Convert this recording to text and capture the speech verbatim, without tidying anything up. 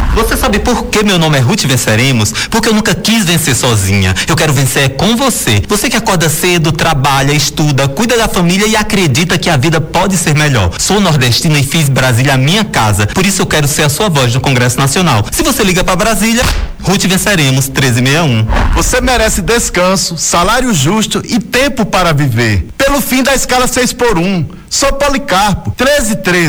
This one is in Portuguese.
Você sabe por que meu nome é Ruth Venceremos? Porque eu nunca quis vencer sozinha. Eu quero vencer com você. Você que acorda cedo, trabalha, estuda, cuida da família e acredita que a vida pode ser melhor. Sou nordestina e fiz Brasília a minha casa. Por isso eu quero ser a sua voz no Congresso Nacional. Se você liga para Brasília, Ruth Venceremos, treze sessenta e um. Você merece descanso, salário justo e tempo para viver. Pelo fim da escala seis por um. Sou Policarpo, treze treze.